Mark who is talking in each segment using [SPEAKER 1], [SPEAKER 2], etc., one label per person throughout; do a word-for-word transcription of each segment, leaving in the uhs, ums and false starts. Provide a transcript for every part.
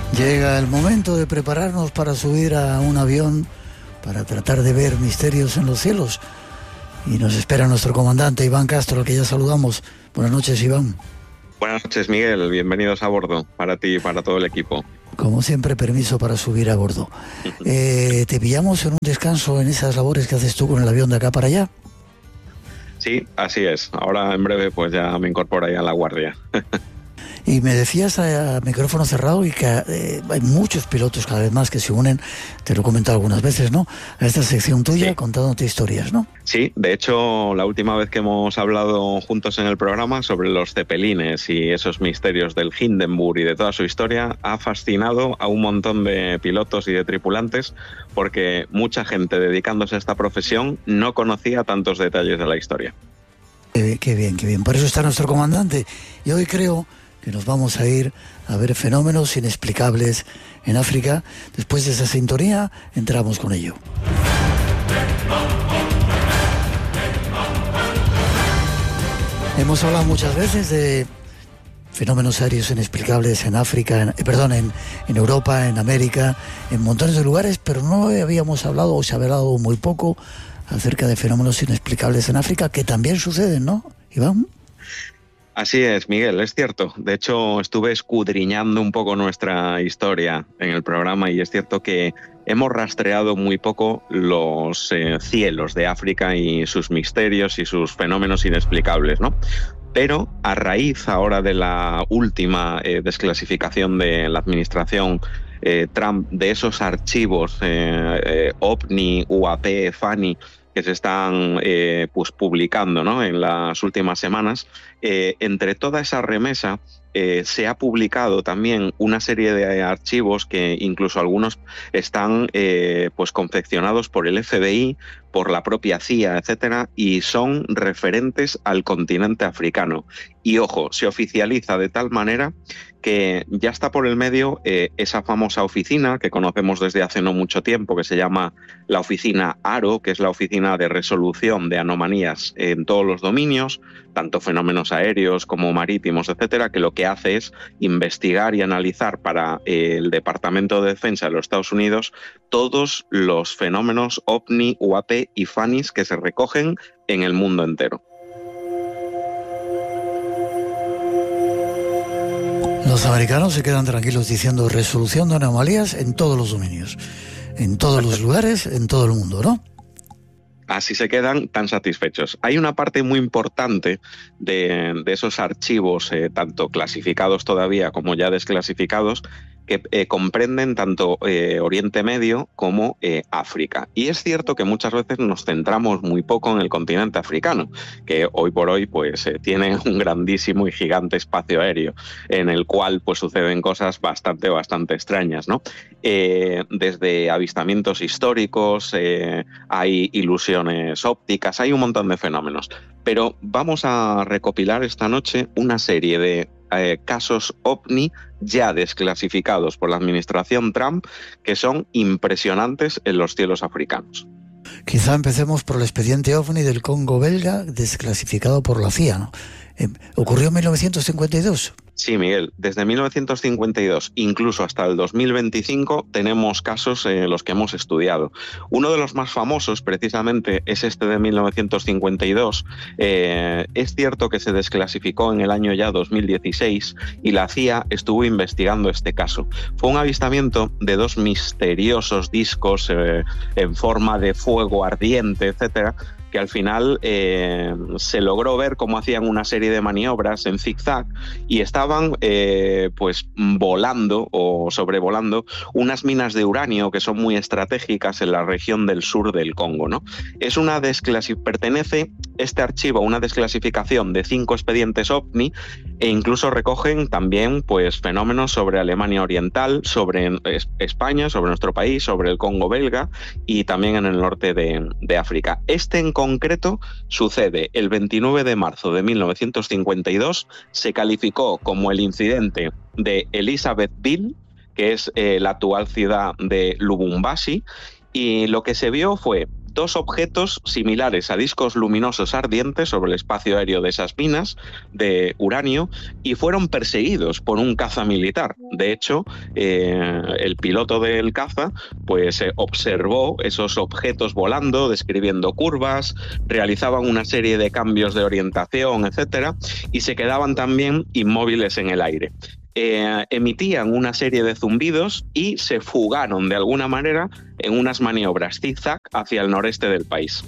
[SPEAKER 1] Llega el momento de prepararnos para subir a un avión para tratar de ver misterios en los cielos. Y nos espera nuestro comandante Iván Castro, al que ya saludamos. Buenas noches, Iván.
[SPEAKER 2] Buenas noches, Miguel. Bienvenidos a bordo, para ti y para todo el equipo.
[SPEAKER 1] Como siempre, permiso para subir a bordo. Eh, ¿Te pillamos en un descanso en esas labores que haces tú con el avión de acá para allá?
[SPEAKER 2] Sí, así es. Ahora en breve pues ya me incorporo ahí a la guardia.
[SPEAKER 1] Y me decías a micrófono cerrado y que eh, hay muchos pilotos cada vez más que se unen, te lo he comentado algunas veces, ¿no?, a esta sección tuya, sí, contándote historias, ¿no?
[SPEAKER 2] Sí, de hecho, la última vez que hemos hablado juntos en el programa sobre los cepelines y esos misterios del Hindenburg y de toda su historia, ha fascinado a un montón de pilotos y de tripulantes, porque mucha gente dedicándose a esta profesión no conocía tantos detalles de la historia.
[SPEAKER 1] Qué, qué bien, qué bien. Por eso está nuestro comandante. Y hoy creo que nos vamos a ir a ver fenómenos inexplicables en África. Después de esa sintonía, entramos con ello. Hemos hablado muchas veces de fenómenos aéreos inexplicables en África, en, eh, perdón, en, en Europa, en América, en montones de lugares, pero no habíamos hablado, o se ha hablado muy poco, acerca de fenómenos inexplicables en África, que también suceden, ¿no, Iván?
[SPEAKER 2] Así es, Miguel, es cierto. De hecho, estuve escudriñando un poco nuestra historia en el programa y es cierto que hemos rastreado muy poco los eh, cielos de África y sus misterios y sus fenómenos inexplicables, ¿no? Pero a raíz ahora de la última eh, desclasificación de la administración eh, Trump de esos archivos eh, eh, OVNI, U A P, FANI, que se están eh, pues, publicando, ¿no?, en las últimas semanas, eh, entre toda esa remesa eh, se ha publicado también una serie de archivos que incluso algunos están eh, pues, confeccionados por el F B I, por la propia C I A, etcétera, y son referentes al continente africano. Y ojo, se oficializa de tal manera que ya está por el medio eh, esa famosa oficina que conocemos desde hace no mucho tiempo, que se llama la oficina ARO, que es la oficina de resolución de anomalías en todos los dominios, tanto fenómenos aéreos como marítimos, etcétera, que lo que hace es investigar y analizar para eh, el Departamento de Defensa de los Estados Unidos todos los fenómenos OVNI, U A P y FANIs que se recogen en el mundo entero.
[SPEAKER 1] Los americanos se quedan tranquilos diciendo resolución de anomalías en todos los dominios, en todos los lugares, en todo el mundo, ¿no?
[SPEAKER 2] Así se quedan tan satisfechos. Hay una parte muy importante de, de esos archivos, eh, tanto clasificados todavía como ya desclasificados, que eh, comprenden tanto eh, Oriente Medio como eh, África. Y es cierto que muchas veces nos centramos muy poco en el continente africano, que hoy por hoy pues, eh, tiene un grandísimo y gigante espacio aéreo, en el cual pues, suceden cosas bastante, bastante extrañas, ¿no? Eh, desde avistamientos históricos, eh, hay ilusiones ópticas, hay un montón de fenómenos. Pero vamos a recopilar esta noche una serie de Eh, casos OVNI ya desclasificados por la administración Trump que son impresionantes en los cielos africanos.
[SPEAKER 1] Quizá empecemos por el expediente OVNI del Congo belga, desclasificado por la C I A, ¿no? Eh, ¿Ocurrió en mil novecientos cincuenta y dos?
[SPEAKER 2] Sí, Miguel, desde mil novecientos cincuenta y dos, incluso hasta el dos mil veinticinco, tenemos casos en eh, los que hemos estudiado. Uno de los más famosos, precisamente, es este de mil novecientos cincuenta y dos. Eh, es cierto que se desclasificó en el año ya dos mil dieciséis y la C I A estuvo investigando este caso. Fue un avistamiento de dos misteriosos discos eh, en forma de fuego ardiente, etcétera, que al final eh, se logró ver cómo hacían una serie de maniobras en zigzag y estaban eh, pues volando o sobrevolando unas minas de uranio que son muy estratégicas en la región del sur del Congo, ¿no? Es una desclasi- pertenece este archivo a una desclasificación de cinco expedientes OVNI e incluso recogen también pues fenómenos sobre Alemania Oriental, sobre España, sobre nuestro país, sobre el Congo belga y también en el norte de, de África. Este en concreto sucede el veintinueve de marzo de mil novecientos cincuenta y dos, se calificó como el incidente de Elizabethville, que es eh, la actual ciudad de Lubumbashi, y lo que se vio fue dos objetos similares a discos luminosos ardientes sobre el espacio aéreo de esas minas de uranio y fueron perseguidos por un caza militar. De hecho, eh, el piloto del caza pues, eh, observó esos objetos volando, describiendo curvas, realizaban una serie de cambios de orientación, etcétera, y se quedaban también inmóviles en el aire. Eh, emitían una serie de zumbidos y se fugaron de alguna manera en unas maniobras zigzag hacia el noreste del país.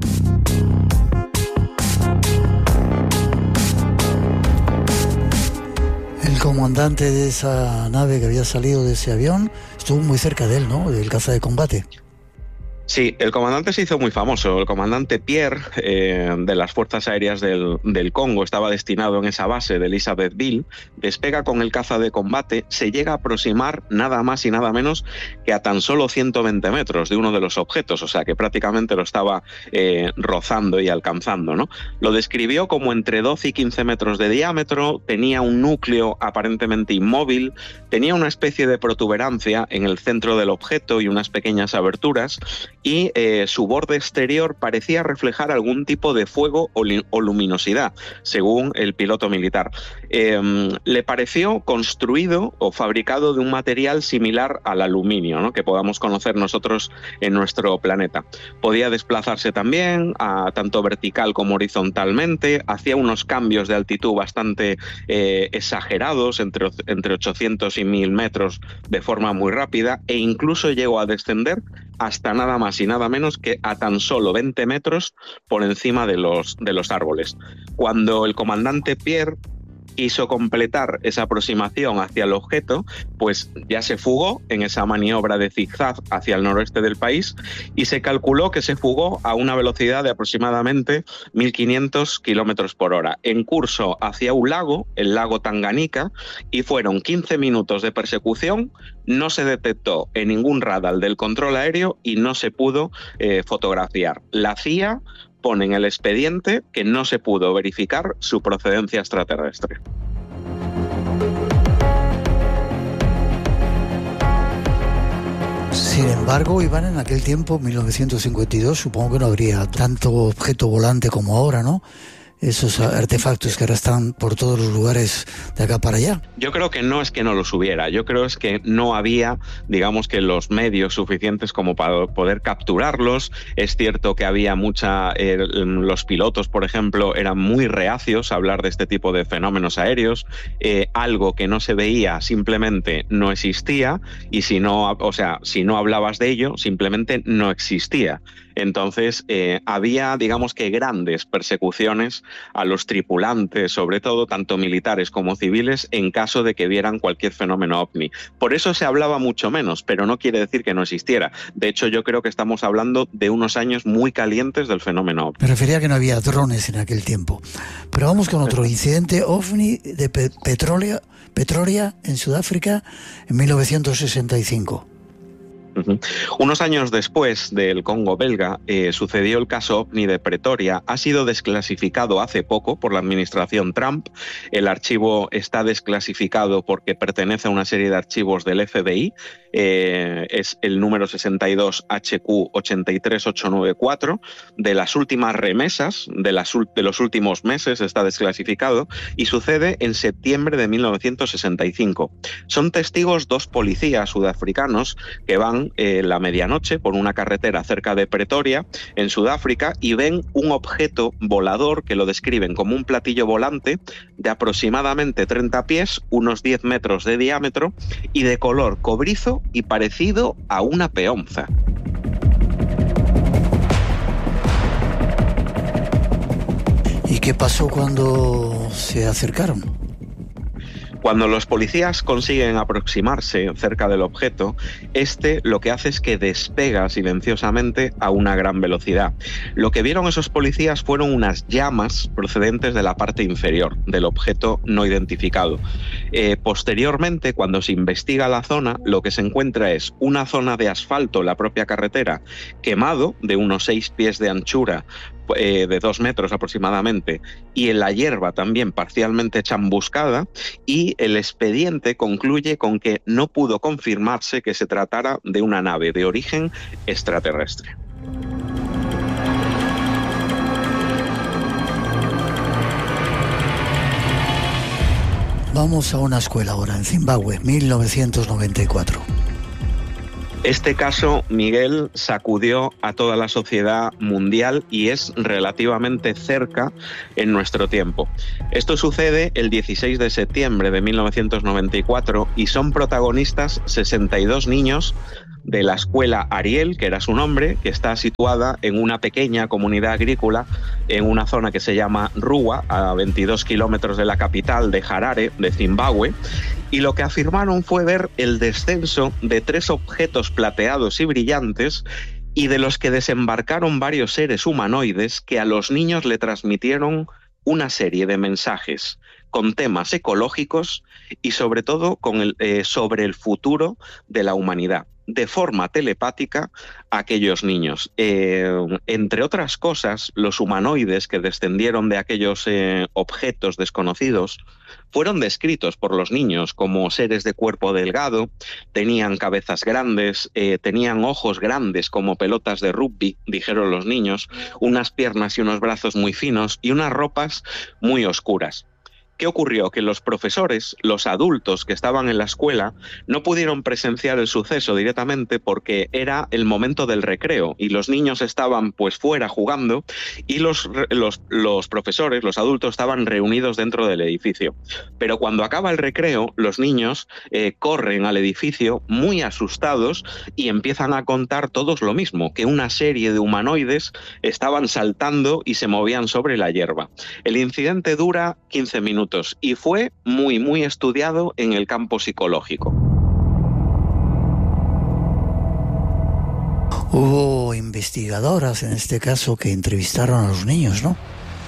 [SPEAKER 1] El comandante de esa nave que había salido de ese avión estuvo muy cerca de él, ¿no? Del caza de combate.
[SPEAKER 2] Sí, el comandante se hizo muy famoso. El comandante Pierre, eh, de las Fuerzas Aéreas del, del Congo, estaba destinado en esa base de Elisabethville, despega con el caza de combate, se llega a aproximar nada más y nada menos que a tan solo ciento veinte metros de uno de los objetos, o sea que prácticamente lo estaba eh, rozando y alcanzando, ¿no? Lo describió como entre doce y quince metros de diámetro, tenía un núcleo aparentemente inmóvil, tenía una especie de protuberancia en el centro del objeto y unas pequeñas aberturas, y eh, su borde exterior parecía reflejar algún tipo de fuego o, o luminosidad, según el piloto militar. Eh, le pareció construido o fabricado de un material similar al aluminio, ¿no?, que podamos conocer nosotros en nuestro planeta. Podía desplazarse también, a, tanto vertical como horizontalmente, hacía unos cambios de altitud bastante eh, exagerados, entre, entre ochocientos y mil metros de forma muy rápida, e incluso llegó a descender hasta nada más y nada menos que a tan solo veinte metros por encima de los, de los árboles. Cuando el comandante Pierre quiso completar esa aproximación hacia el objeto, pues ya se fugó en esa maniobra de zigzag hacia el noroeste del país y se calculó que se fugó a una velocidad de aproximadamente mil quinientos kilómetros por hora, en curso hacia un lago, el lago Tanganica, y fueron quince minutos de persecución. No se detectó en ningún radar del control aéreo y no se pudo eh, fotografiar. La C I A pone en el expediente que no se pudo verificar su procedencia extraterrestre.
[SPEAKER 1] Sin embargo, Iván, en aquel tiempo, mil novecientos cincuenta y dos, supongo que no habría tanto objeto volante como ahora, ¿no? Esos artefactos que ahora están por todos los lugares de acá para allá.
[SPEAKER 2] Yo creo que no es que no los hubiera, yo creo es que no había, digamos que los medios suficientes como para poder capturarlos. Es cierto que había mucha, eh, los pilotos, por ejemplo, eran muy reacios a hablar de este tipo de fenómenos aéreos, eh, algo que no se veía simplemente no existía, y si no, o sea, si no hablabas de ello, simplemente no existía. Entonces, eh, había, digamos que grandes persecuciones a los tripulantes, sobre todo tanto militares como civiles, en caso de que vieran cualquier fenómeno ovni. Por eso se hablaba mucho menos, pero no quiere decir que no existiera. De hecho, yo creo que estamos hablando de unos años muy calientes del fenómeno ovni.
[SPEAKER 1] Me refería a que no había drones en aquel tiempo. Pero vamos con otro incidente ovni de Pe- Petrolia, Petrolia en Sudáfrica en mil novecientos sesenta y cinco.
[SPEAKER 2] Uh-huh. Unos años después del Congo belga, eh, sucedió el caso ovni de Pretoria. Ha sido desclasificado hace poco por la administración Trump. El archivo está desclasificado porque pertenece a una serie de archivos del F B I. Eh, es el número sesenta y dos H Q ochenta y tres ocho nueve cuatro. De las últimas remesas de, las, de los últimos meses está desclasificado y sucede en septiembre de mil novecientos sesenta y cinco. Son testigos dos policías sudafricanos que van Eh, la medianoche por una carretera cerca de Pretoria, en Sudáfrica, y ven un objeto volador que lo describen como un platillo volante de aproximadamente treinta pies, unos diez metros de diámetro y de color cobrizo y parecido a una peonza.
[SPEAKER 1] ¿Y qué pasó cuando se acercaron?
[SPEAKER 2] Cuando los policías consiguen aproximarse cerca del objeto, este lo que hace es que despega silenciosamente a una gran velocidad. Lo que vieron esos policías fueron unas llamas procedentes de la parte inferior del objeto no identificado. Eh, posteriormente, cuando se investiga la zona, lo que se encuentra es una zona de asfalto, la propia carretera, quemado de unos seis pies de anchura, Eh, de dos metros aproximadamente, y en la hierba también parcialmente chambuscada, y el expediente concluye con que no pudo confirmarse que se tratara de una nave de origen extraterrestre.
[SPEAKER 1] Vamos a una escuela ahora, en Zimbabue, mil novecientos noventa y cuatro.
[SPEAKER 2] Este caso, Miguel, sacudió a toda la sociedad mundial y es relativamente cerca en nuestro tiempo. Esto sucede el dieciséis de septiembre de mil novecientos noventa y cuatro y son protagonistas sesenta y dos niños de la escuela Ariel, que era su nombre, que está situada en una pequeña comunidad agrícola en una zona que se llama Ruwa, a veintidós kilómetros de la capital de Harare, de Zimbabue. Y lo que afirmaron fue ver el descenso de tres objetos plateados y brillantes y de los que desembarcaron varios seres humanoides que a los niños le transmitieron una serie de mensajes con temas ecológicos y sobre todo con el, eh, sobre el futuro de la humanidad, de forma telepática a aquellos niños. Eh, entre otras cosas, los humanoides que descendieron de aquellos eh, objetos desconocidos fueron descritos por los niños como seres de cuerpo delgado, tenían cabezas grandes, eh, tenían ojos grandes como pelotas de rugby, dijeron los niños, unas piernas y unos brazos muy finos y unas ropas muy oscuras. ¿Qué ocurrió? Que los profesores, los adultos que estaban en la escuela, no pudieron presenciar el suceso directamente porque era el momento del recreo y los niños estaban pues fuera jugando y los, los, los profesores, los adultos, estaban reunidos dentro del edificio. Pero cuando acaba el recreo, los niños eh, corren al edificio muy asustados y empiezan a contar todos lo mismo, que una serie de humanoides estaban saltando y se movían sobre la hierba. El incidente dura quince minutos. Y fue muy, muy estudiado en el campo psicológico.
[SPEAKER 1] Hubo investigadoras, en este caso, que entrevistaron a los niños, ¿no?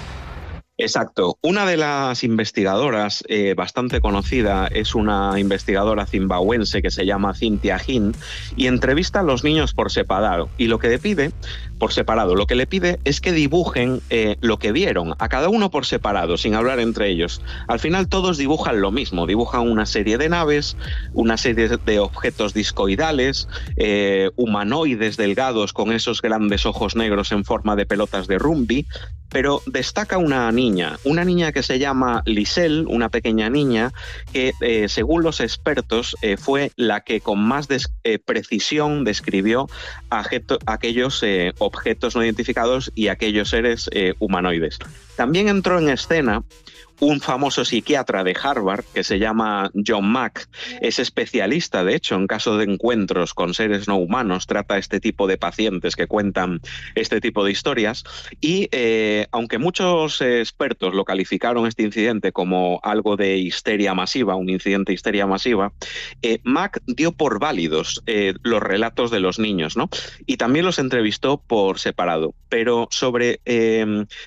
[SPEAKER 2] Exacto. Una de las investigadoras eh, bastante conocida es una investigadora zimbabuense que se llama Cynthia Hinn y entrevista a los niños por separado. Y lo que le pide, por separado, lo que le pide es que dibujen eh, lo que vieron, a cada uno por separado, sin hablar entre ellos. Al final todos dibujan lo mismo, dibujan una serie de naves, una serie de objetos discoidales, eh, humanoides delgados con esos grandes ojos negros en forma de pelotas de rugby, pero destaca una niña, una niña que se llama Lisel, una pequeña niña que, eh, según los expertos, eh, fue la que con más des- eh, precisión describió ajeto- aquellos eh, objetos no identificados y aquellos seres eh, humanoides. También entró en escena un famoso psiquiatra de Harvard que se llama John Mack. Es especialista, de hecho, en caso de encuentros con seres no humanos, trata este tipo de pacientes que cuentan este tipo de historias y eh, aunque muchos eh, expertos lo calificaron este incidente como algo de histeria masiva, un incidente de histeria masiva, eh, Mack dio por válidos eh, los relatos de los niños, ¿no? Y también los entrevistó por separado. Pero sobre eh,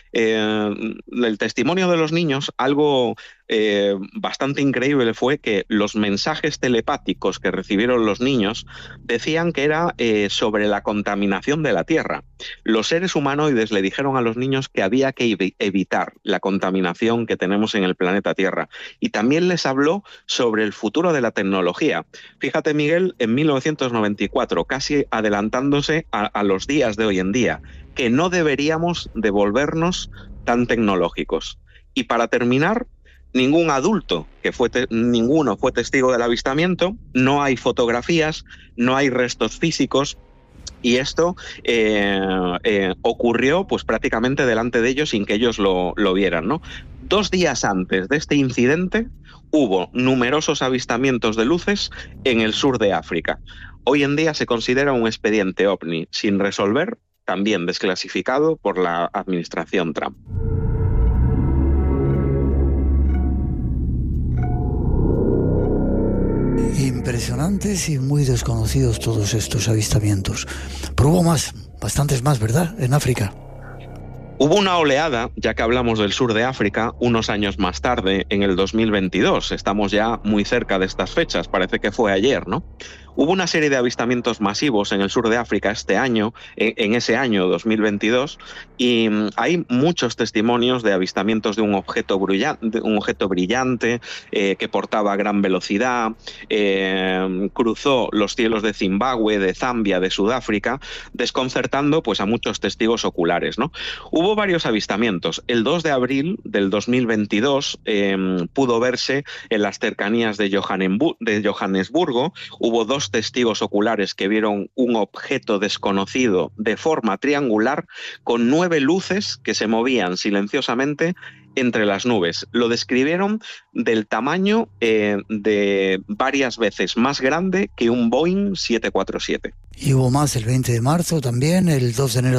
[SPEAKER 2] eh, el testimonio de los niños, algo eh, bastante increíble fue que los mensajes telepáticos que recibieron los niños decían que era eh, sobre la contaminación de la Tierra. Los seres humanoides le dijeron a los niños que había que ev- evitar la contaminación que tenemos en el planeta Tierra. Y también les habló sobre el futuro de la tecnología. Fíjate, Miguel, en mil novecientos noventa y cuatro, casi adelantándose a, a los días de hoy en día, que no deberíamos de volvernos tan tecnológicos. Y para terminar, ningún adulto, que fue te- ninguno fue testigo del avistamiento, no hay fotografías, no hay restos físicos, y esto eh, eh, ocurrió pues prácticamente delante de ellos sin que ellos lo, lo vieran, ¿no? Dos días antes de este incidente hubo numerosos avistamientos de luces en el sur de África. Hoy en día se considera un expediente ovni sin resolver, también desclasificado por la administración Trump.
[SPEAKER 1] Impresionantes y muy desconocidos todos estos avistamientos. Pero hubo más, bastantes más, ¿verdad? En África.
[SPEAKER 2] Hubo una oleada, ya que hablamos del sur de África, unos años más tarde, en el dos mil veintidós. Estamos ya muy cerca de estas fechas, parece que fue ayer, ¿no? Hubo una serie de avistamientos masivos en el sur de África este año, en, en ese año dos mil veintidós, y hay muchos testimonios de avistamientos de un objeto brillante, un objeto brillante eh, que portaba gran velocidad, eh, cruzó los cielos de Zimbabue, de Zambia, de Sudáfrica, desconcertando pues, a muchos testigos oculares, ¿no? Hubo varios avistamientos. El dos de abril del dos mil veintidós eh, pudo verse en las cercanías de, de Johannesburgo. Hubo dos testigos oculares que vieron un objeto desconocido de forma triangular con nueve luces que se movían silenciosamente entre las nubes. Lo describieron del tamaño eh, de varias veces más grande que un Boeing siete cuatro siete.
[SPEAKER 1] Y hubo más el veinte de marzo también, el dos de enero